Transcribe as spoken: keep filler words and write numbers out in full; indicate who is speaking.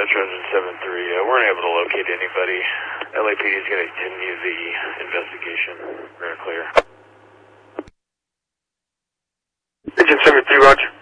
Speaker 1: Trojan seven three, uh, we're unable to locate anybody. L A P D is going to continue the investigation. We're clear.
Speaker 2: Agent seven three, roger.